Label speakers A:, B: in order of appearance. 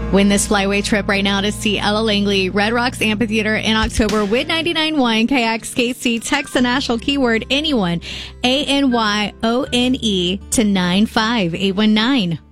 A: Win this flyway trip right now to see Ella Langley, Red Rocks Amphitheater in October with 99.1 KXKC. Text the national keyword anyone, ANYONE to 95819.